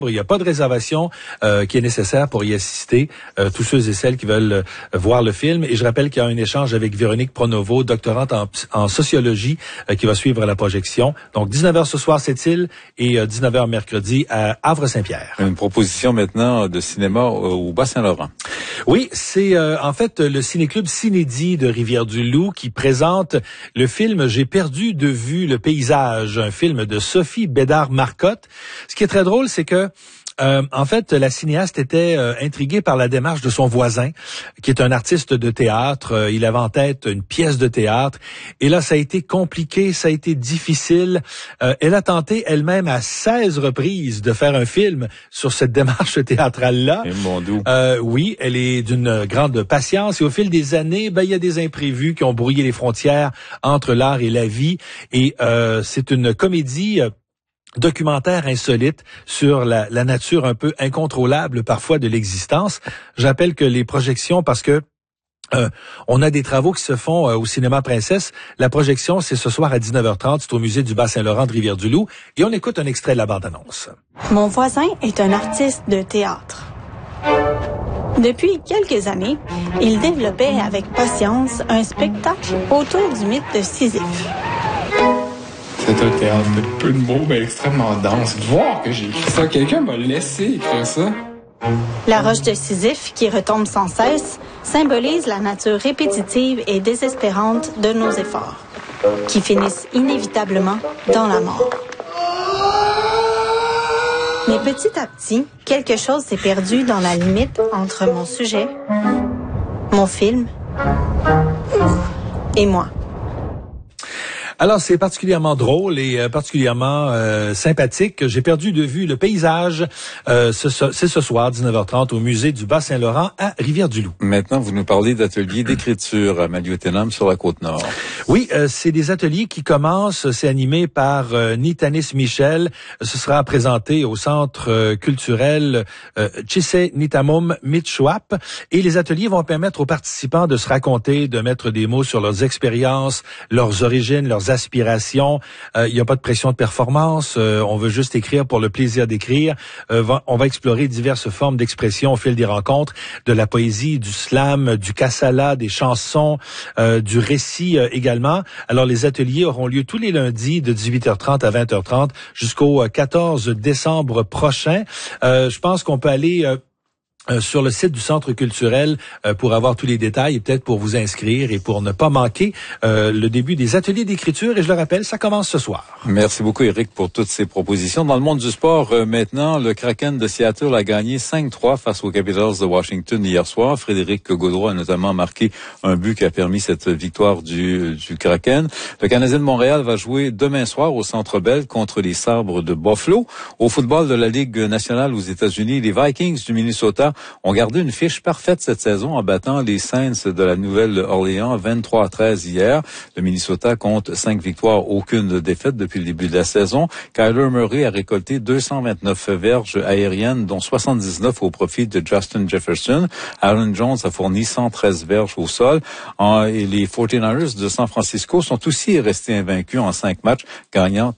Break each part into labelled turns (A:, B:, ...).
A: Il n'y a pas de réservation qui est nécessaire pour y assister, tous ceux et celles qui veulent voir le film. Et je rappelle qu'il y a un échange avec Véronique Pronovo, doctorante en sociologie, qui va suivre la projection. Donc 19h ce soir, Sept-Îles, et 19h mercredi à Havre-Saint-Pierre.
B: Une proposition maintenant de cinéma au Bas-Saint-Laurent.
A: Oui, c'est en fait le ciné-club Cinédie de Rivière-du-Loup qui présente le film J'ai perdu de vue le paysage, un film de Sophie Bédard-Marcotte. Ce qui est très drôle, c'est que en fait, la cinéaste était intriguée par la démarche de son voisin, qui est un artiste de théâtre. Il avait en tête une pièce de théâtre. Et là, ça a été compliqué, ça a été difficile. Elle a tenté elle-même à 16 reprises de faire un film sur cette démarche théâtrale-là.
B: Et mon doux.
A: Oui, elle est d'une grande patience. Et au fil des années, il y a des imprévus qui ont brouillé les frontières entre l'art et la vie. Et c'est une comédie documentaire insolite sur la nature un peu incontrôlable parfois de l'existence. J'appelle que les projections, parce que on a des travaux qui se font au Cinéma Princesse. La projection, c'est ce soir à 19h30, c'est au musée du Bas-Saint-Laurent de Rivière-du-Loup. Et on écoute un extrait de la bande-annonce.
C: Mon voisin est un artiste de théâtre. Depuis quelques années, il développait avec patience un spectacle autour du mythe de Sisyphe.
D: C'est un théâtre de peu de mots, mais extrêmement dense. Voir que j'ai écrit ça, quelqu'un m'a laissé écrire ça.
C: La roche de Sisyphe, qui retombe sans cesse, symbolise la nature répétitive et désespérante de nos efforts, qui finissent inévitablement dans la mort. Mais petit à petit, quelque chose s'est perdu dans la limite entre mon sujet, mon film et moi.
A: Alors, c'est particulièrement drôle et particulièrement sympathique. J'ai perdu de vue le paysage. C'est ce soir, 19h30, au musée du Bas-Saint-Laurent à Rivière-du-Loup.
B: Maintenant, vous nous parlez d'ateliers d'écriture à Maliotenam sur la Côte-Nord.
A: Oui, c'est des ateliers qui commencent. C'est animé par Nitanis Michel. Ce sera présenté au Centre culturel Chise Nitamum Mitchouap. Et les ateliers vont permettre aux participants de se raconter, de mettre des mots sur leurs expériences, leurs origines, leurs aspirations. Il n'y a pas de pression de performance. On veut juste écrire pour le plaisir d'écrire. On va explorer diverses formes d'expression au fil des rencontres, de la poésie, du slam, du kassala, des chansons, du récit également. Alors, les ateliers auront lieu tous les lundis de 18h30 à 20h30 jusqu'au 14 décembre prochain. Je pense qu'on peut aller sur le site du Centre culturel pour avoir tous les détails et peut-être pour vous inscrire et pour ne pas manquer le début des ateliers d'écriture. Et je le rappelle, ça commence ce soir.
B: Merci beaucoup, Éric, pour toutes ces propositions. Dans le monde du sport, maintenant, le Kraken de Seattle a gagné 5-3 face aux Capitals de Washington hier soir. Frédéric Gaudreau a notamment marqué un but qui a permis cette victoire du Kraken. Le Canadien de Montréal va jouer demain soir au Centre Bell contre les Sabres de Buffalo. Au football de la Ligue nationale aux États-Unis, les Vikings du Minnesota ont gardé une fiche parfaite cette saison en battant les Saints de la Nouvelle-Orléans 23-13 hier. Le Minnesota compte 5 victoires, aucune défaite depuis le début de la saison. Kyler Murray a récolté 229 verges aériennes, dont 79 au profit de Justin Jefferson. Aaron Jones a fourni 113 verges au sol. Et les 49ers de San Francisco sont aussi restés invaincus en 5 matchs, gagnant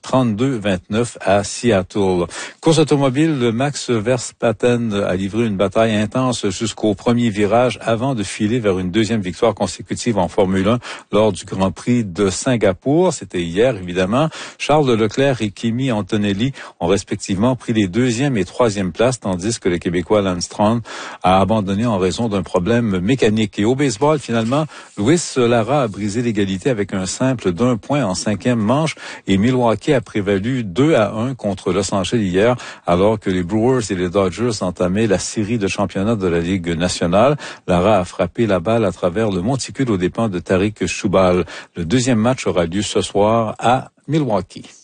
B: 32-29 à Seattle. Course automobile, Max Verstappen a livré une bataille intense jusqu'au premier virage avant de filer vers une deuxième victoire consécutive en Formule 1 lors du Grand Prix de Singapour. C'était hier, évidemment. Charles Leclerc et Kimi Antonelli ont respectivement pris les 2e et 3e places, tandis que le Québécois Lance Stroll a abandonné en raison d'un problème mécanique. Et au baseball, finalement, Luis Lara a brisé l'égalité avec un simple d'1 point en 5e manche et Milwaukee a prévalu 2-1 contre Los Angeles hier, alors que les Brewers et les Dodgers entamaient la série de championnat de la Ligue nationale. Lara a frappé la balle à travers le monticule aux dépens de Tariq Choubal. Le deuxième match aura lieu ce soir à Milwaukee.